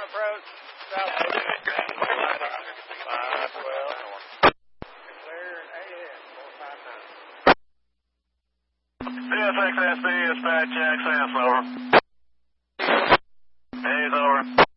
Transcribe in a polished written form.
approach, south. 512. Clear AM, 459. CSXSB, dispatch, Jack Samson, over. Hayes, over.